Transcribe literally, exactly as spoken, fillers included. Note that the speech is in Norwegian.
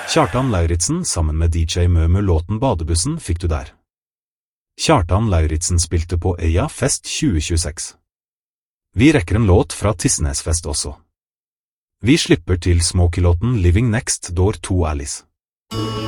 Kjartan Lauritzen sammen med D J Mø låten Badebussen fikk du der. Kjartan Lauritzen spilte på Øya Fest tjue tjueseks. Vi rekker en låt fra Tysnesfest også. Vi slipper til Smokey-låten Living Next Door to Alice.